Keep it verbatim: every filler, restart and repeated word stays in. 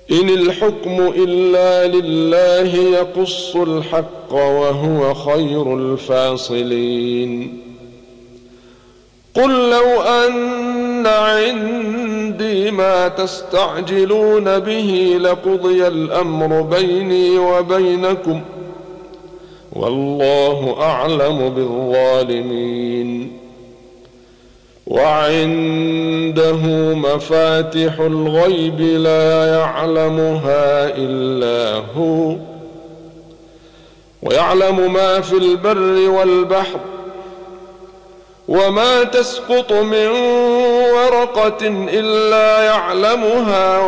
إن الحكم إلا لله يقص الحق وهو خير الفاصلين قل لو أن عندي ما تستعجلون به لقضي الأمر بيني وبينكم والله أعلم بالظالمين وعنده مفاتح الغيب لا يعلمها إلا هو ويعلم ما في البر والبحر وما تسقط من ورقة إلا يعلمها